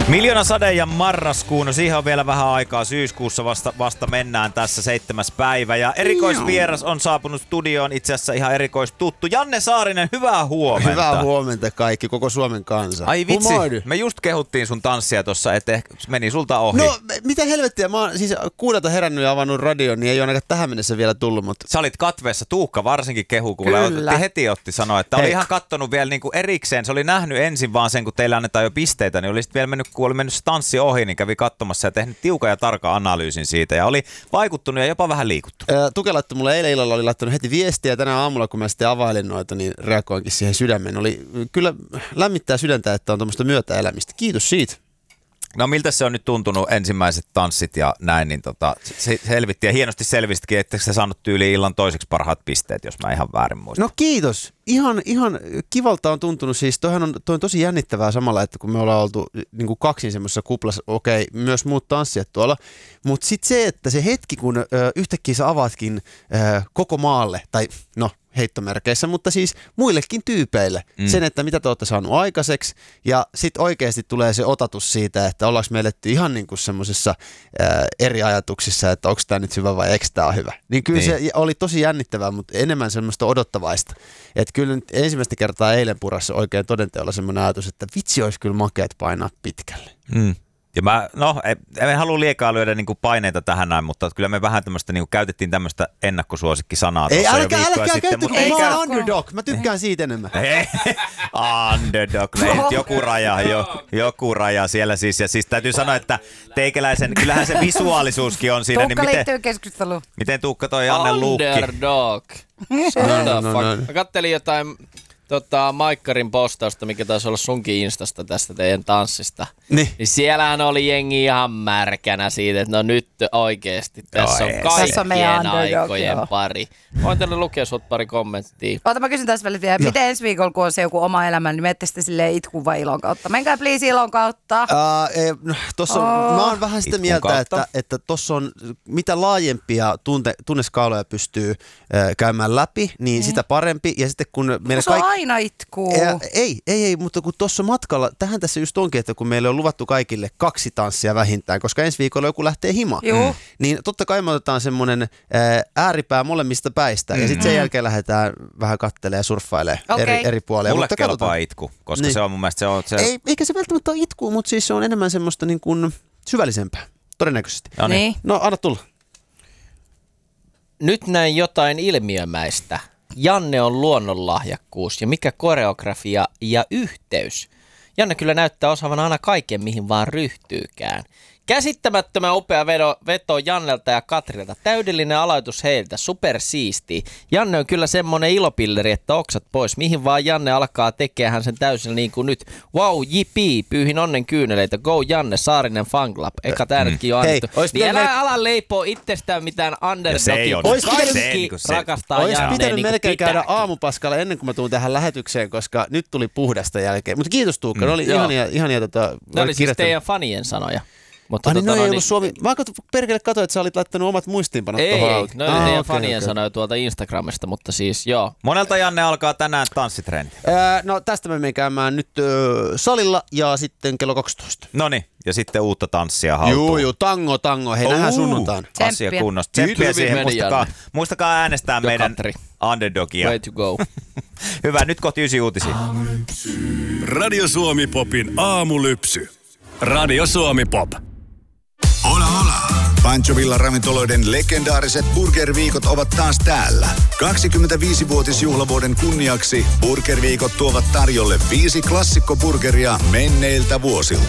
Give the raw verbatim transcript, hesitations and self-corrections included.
Miljoona sade ja marraskuun, no siihen on vielä vähän aikaa, syyskuussa vasta, vasta mennään tässä seitsemäs päivä. Ja erikoisvieras on saapunut studioon, itse asiassa ihan erikoistuttu. Janne Saarinen, hyvää huomenta. Hyvää huomenta kaikki, koko Suomen kansa. Ai vitsi, Humoidu. Me just kehuttiin sun tanssia tossa, että meni sulta ohi. No mitä helvettiä, mä oon siis kuudelta herännyt ja avannut radion, niin ei ole ainakaan tähän mennessä vielä tullut. Mutta... Sä olit katveessa, Tuukka varsinkin kehu, kuule otti, heti otti sanoa, että oli ihan kattonut vielä niinku erikseen. Se oli nähnyt ensin vaan sen, kun teillä annetaan jo pisteitä, niin oli sitten vielä mennyt, kun oli mennyt se tanssi ohi, niin kävi katsomassa ja tehnyt tiukan ja tarkan analyysin siitä ja oli vaikuttunut ja jopa vähän liikuttunut. Tuke laittoi mulle eilen illalla, oli laittanut heti viestiä ja tänään aamulla, kun mä sitten availin noita, niin reagoinkin siihen sydämeen. Oli kyllä lämmittää sydäntä, että on tuommoista myötäelämistä. Kiitos siitä. No miltä se on nyt tuntunut ensimmäiset tanssit ja näin, niin tota, se selvitti ja hienosti selvistkin, että se saanut tyyliin illan toiseksi parhaat pisteet, jos mä ihan väärin muistan. No kiitos. Ihan, ihan kivalta on tuntunut, siis toihan on, toi on tosi jännittävää samalla, että kun me ollaan oltu niin kuin kaksin semmoisessa kuplassa, okei, myös muut tanssijat tuolla, mutta sitten se, että se hetki, kun ö, yhtäkkiä sä avaatkin ö, koko maalle, tai no heittomerkeissä, mutta siis muillekin tyypeille mm. sen, että mitä te olette saanut aikaiseksi ja sitten oikeasti tulee se otatus siitä, että ollaanko me eletty ihan niin kuin semmoisessa eri ajatuksissa, että onko tämä nyt hyvä vai eikö tämä hyvä. Niin kyllä niin. Se oli tosi jännittävää, mutta enemmän semmoista odottavaista. Että kyllä nyt ensimmäistä kertaa eilen purassa oikein todenteolla semmoinen ajatus, että vitsi olisi kyllä makeat painaa pitkälle. Mm. Ja mä, no, en halua liikaa lyödä niinku paineita tähän näin, mutta kyllä me vähän tämmöistä, niinku käytettiin tämmöistä ennakkosuosikkisanaa tuossa jo viikkoa älkää sitten. Käyttä, mutta eikä... Mä oon underdog, mä tykkään siitä enemmän. Underdog, no, joku raja, jo, joku raja siellä siis. Ja siis täytyy sanoa, että teikäläisen, kyllähän se visuaalisuuskin on siinä. Tuukka niin liittyy miten, keskusteluun. Miten Tuukka toi Janne luukki? Underdog. No, no, no, no. Mä kattelin jotain... Tota, Maikkarin postausta, mikä taisi olla sunkin instasta tästä teidän tanssista. Niin. Niin siellähän oli jengi ihan märkänä siitä, että no nyt oikeesti tässä Joo, on kaikkien tässä on meidän aikojen underdog, pari. Voin teille lukea sut pari kommenttia. Oota, mä kysyn tässä väliin vielä, miten ensi viikolla, kun on se joku oma elämä, niin menette sitten silleen itkun vai ilon kautta? Menkää please ilon kautta. Uh, ei, no, tossa on, oh. Mä oon vähän sitä itkun mieltä, kautta. että, että tossa on mitä laajempia tunte, tunneskaaloja pystyy äh, käymään läpi, niin mm. sitä parempi. Ja sitten kun meillä kaikki... aina itkuu. Ei, ei, ei, mutta kun tuossa matkalla, tähän tässä just onkin, että kun meille on luvattu kaikille kaksi tanssia vähintään, koska ensi viikolla joku lähtee himaan, mm. niin totta kai me otetaan semmoinen ääripää molemmista päistä mm. ja sitten sen jälkeen lähdetään vähän kattelemaan ja surffailemaan okay. eri, eri puolia. Mulle mutta kelpaa itku, koska niin. se on mun mielestä se on... Se... Ei, eikä se välttämättä ole itku, mutta siis se on enemmän semmoista niin kuin syvällisempää, todennäköisesti. No, niin. No anna tulla. Nyt näin jotain ilmiömäistä. Janne on luonnonlahjakkuus ja mikä koreografia ja yhteys. Janne kyllä näyttää osaavan aina kaiken, mihin vaan ryhtyykään. Käsittämättömän upea veto, veto Jannelta ja Katrilta. Täydellinen aloitus heiltä. Supersiisti. Janne on kyllä semmonen ilopilleri, että oksat pois. Mihin vaan Janne alkaa tekee hän sen täysin niin kuin nyt. Wow, jipii. Pyyhin onnen kyyneleitä. Go Janne, Saarinen fan club. Ekat äänetkin on annettu. Niin älä me... ala leipoo itsestään mitään underdogia. Kaikki rakastaa Jannea. Jannea. Olisi pitänyt niin melkein pitääkin. käydä aamupaskalla ennen kuin mä tuun tähän lähetykseen, koska nyt tuli puhdasta jälkeen. Mutta kiitos Tuukka. Mm. Ne oli ihania, ihania tota, ne oli siis teidän fanien sanoja. Mutta ah, niin tota, no ei no, ollut Suomi. Mä perkele katsoin, että sä olit laittanut omat muistiinpanot ei, tuohon auki. No ei, teidän okay, fanien okay. sanoja tuolta Instagramista, mutta siis joo. Monelta Janne alkaa tänään tanssitreeni. Öö, no tästä me menen käymään nyt öö, salilla ja sitten kello kaksitoista. Noniin, ja sitten uutta tanssia haltuun. Juu, juu, tango, tango. Hei, nähdään sunnuntaan. Asia kunnossa. Tsemppiä siihen. Muistakaa, muistakaa äänestää jo meidän Katri. Underdogia. Way to go. Hyvä, nyt kohti ysi uutisia. Radio Suomi Popin aamulypsy. Radio Suomi Pop. Hola, hola. Pancho Villa ravintoloiden legendaariset burgerviikot ovat taas täällä. kaksikymmentäviisivuotisjuhlavuoden kunniaksi burgerviikot tuovat tarjolle viisi klassikkoburgeria menneiltä vuosilta.